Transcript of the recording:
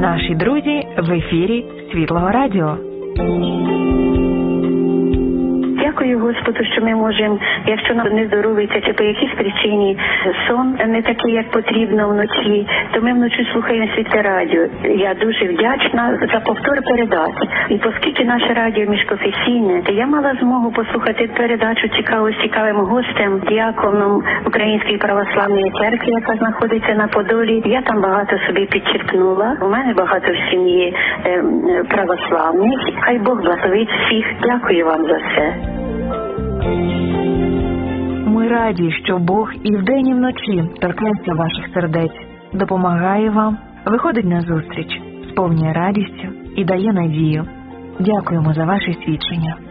Наші друзі в ефірі Світлого Радіо. Дякую Господу, що ми можемо, якщо нам не здоровиться чи по якійсь причині сон не такий, як потрібно вночі, то ми вночі слухаємо Світле Радіо. Я дуже вдячна за повтор передач. І оскільки наше радіо міжконфесійне, я мала змогу послухати передачу цікаву з цікавим гостем, діаконом Української православної церкви, яка знаходиться на Подолі. Я там багато собі підчерпнула. У мене багато в сім'ї православних. Хай Бог благословить всіх. Дякую вам за це. Ми раді, що Бог і вдень, і вночі торкнеться ваших сердець, допомагає вам, виходить на зустріч, сповнює радістю і дає надію. Дякуємо за ваші свідчення.